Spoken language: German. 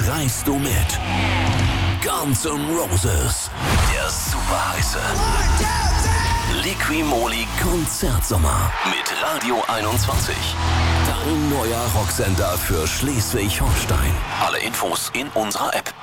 reist du mit. Guns N' Roses, der super heiße Liqui-Moly Konzertsommer mit Radio 21. Dein neuer Rocksender für Schleswig-Holstein. Alle Infos in unserer App.